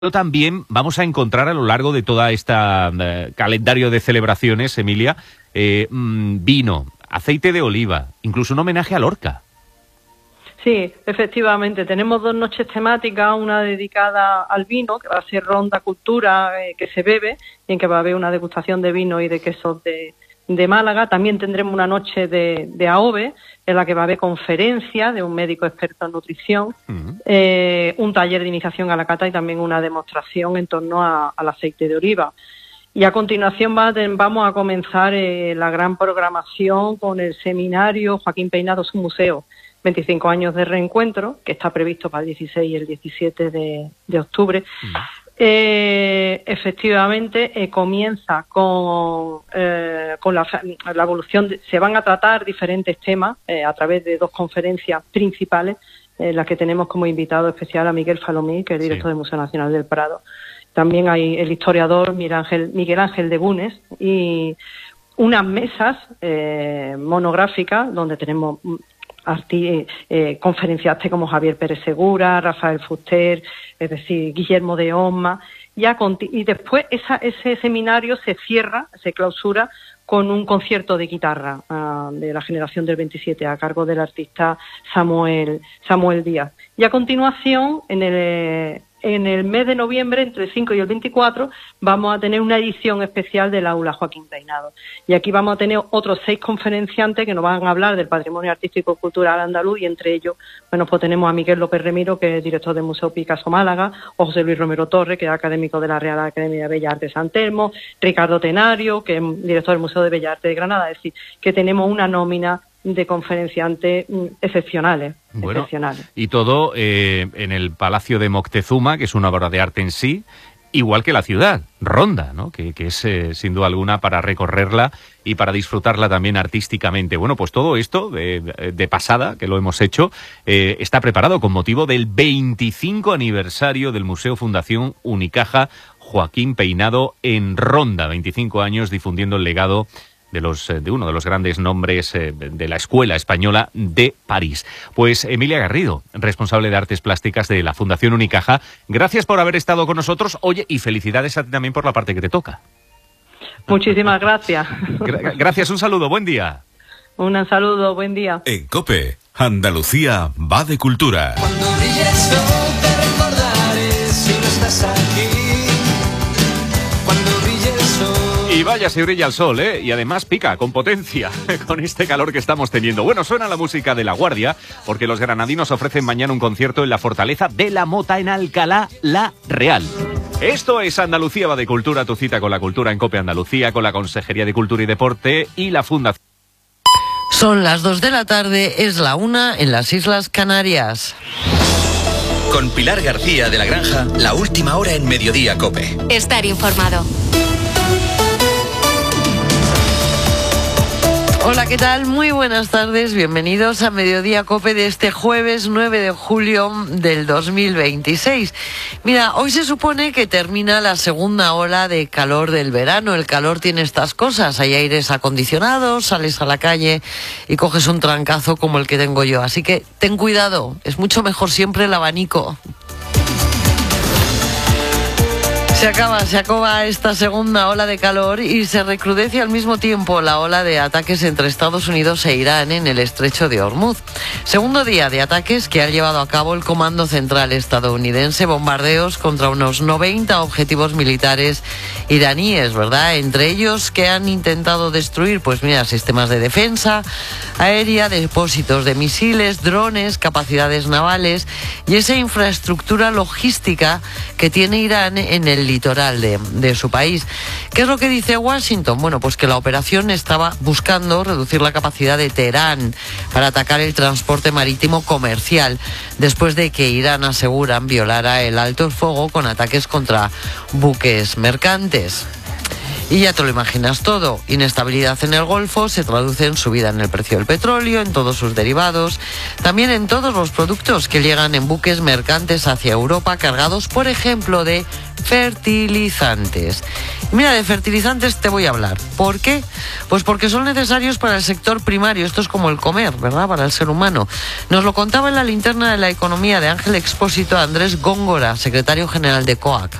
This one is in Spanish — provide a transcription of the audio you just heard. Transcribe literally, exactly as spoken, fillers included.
Pero también vamos a encontrar a lo largo de toda esta uh, calendario de celebraciones, Emilia, eh, mmm, vino, aceite de oliva, incluso un homenaje a Lorca. Sí, efectivamente, tenemos dos noches temáticas, una dedicada al vino, que va a ser Ronda Cultura, eh, que se bebe, y en que va a haber una degustación de vino y de quesos de, de Málaga. También tendremos una noche de, de A O V E, en la que va a haber conferencia de un médico experto en nutrición, uh-huh. eh, un taller de iniciación a la cata y también una demostración en torno a, al aceite de oliva. Y a continuación va, vamos a comenzar eh, la gran programación con el seminario Joaquín Peinado, su museo, veinticinco años de reencuentro, que está previsto para el dieciséis y el diecisiete de, de octubre. Uh-huh. Eh, efectivamente, eh, comienza con, eh, con la, la evolución, de, se van a tratar diferentes temas eh, a través de dos conferencias principales, en eh, las que tenemos como invitado especial a Miguel Falomí, que es director sí. del Museo Nacional del Prado. También hay el historiador Miguel Ángel, Miguel Ángel de Bunes y unas mesas eh, monográficas donde tenemos Arti, eh, conferenciantes como Javier Pérez Segura, Rafael Fuster, es decir, Guillermo de Osma, y, a, y después esa, ese seminario se cierra, se clausura con un concierto de guitarra uh, de la generación del veintisiete a cargo del artista Samuel, Samuel Díaz. Y a continuación, en el, en el mes de noviembre, entre el cinco y el veinticuatro, vamos a tener una edición especial del Aula Joaquín Peinado. Y aquí vamos a tener otros seis conferenciantes que nos van a hablar del patrimonio artístico y cultural andaluz, y entre ellos, bueno, pues tenemos a Miguel López Remiro, que es director del Museo Picasso Málaga, o José Luis Romero Torres, que es académico de la Real Academia de Bellas Artes de San Telmo, Ricardo Tenario, que es director del Museo de Bellas Artes de Granada. Es decir, que tenemos una nómina de conferenciantes excepcionales. Bueno, excepcionales. Y todo eh, en el Palacio de Moctezuma, que es una obra de arte en sí, igual que la ciudad, Ronda, ¿no? que, que es eh, sin duda alguna para recorrerla y para disfrutarla también artísticamente. Bueno, pues todo esto de, de pasada, que lo hemos hecho, eh, está preparado con motivo del veinticinco aniversario del Museo Fundación Unicaja Joaquín Peinado en Ronda. veinticinco años difundiendo el legado de los de uno de los grandes nombres eh, de la Escuela Española de París. Pues Emilia Garrido, responsable de Artes Plásticas de la Fundación Unicaja, gracias por haber estado con nosotros. Oye, y felicidades a ti también por la parte que te toca. Muchísimas gracias. Gra- gracias, un saludo, buen día. Un saludo, buen día. En COPE, Andalucía va de cultura. Cuando brille el sol te recordaré si no estás aquí. Cuando brille el sol. Y vaya si brilla el sol, ¿eh? Y además pica con potencia con este calor que estamos teniendo. Bueno, suena la música de La Guardia, porque los granadinos ofrecen mañana un concierto en la Fortaleza de la Mota en Alcalá la Real. Esto es Andalucía va de cultura, tu cita con la cultura en COPE Andalucía, con la Consejería de Cultura y Deporte y la Fundación. Son las dos de la tarde, es la una en las Islas Canarias. Con Pilar García de la Granja, la última hora en Mediodía COPE. Estar informado. Hola, ¿qué tal? Muy buenas tardes, bienvenidos a Mediodía COPE de este jueves nueve de julio del dos mil veintiséis. Mira, hoy se supone que termina la segunda ola de calor del verano. El calor tiene estas cosas, hay aires acondicionados, sales a la calle y coges un trancazo como el que tengo yo. Así que ten cuidado, es mucho mejor siempre el abanico. Se acaba, se acaba esta segunda ola de calor y se recrudece al mismo tiempo la ola de ataques entre Estados Unidos e Irán en el estrecho de Hormuz. Segundo día de ataques que ha llevado a cabo el Comando Central estadounidense, bombardeos contra unos noventa objetivos militares iraníes, ¿verdad? Entre ellos que han intentado destruir, pues mira, sistemas de defensa aérea, depósitos de misiles, drones, capacidades navales y esa infraestructura logística que tiene Irán en el litoral de, de su país. ¿Qué es lo que dice Washington? Bueno, pues que la operación estaba buscando reducir la capacidad de Teherán para atacar el transporte marítimo comercial, después de que Irán, aseguran, violara el alto el fuego con ataques contra buques mercantes. Y ya te lo imaginas todo. Inestabilidad en el Golfo se traduce en subida en el precio del petróleo, en todos sus derivados, también en todos los productos que llegan en buques mercantes hacia Europa, cargados, por ejemplo, de fertilizantes. Mira, de fertilizantes te voy a hablar. ¿Por qué? Pues porque son necesarios para el sector primario. Esto es como el comer, ¿verdad? Para el ser humano. Nos lo contaba en la linterna de la economía de Ángel Expósito Andrés Góngora, secretario general de C O A C.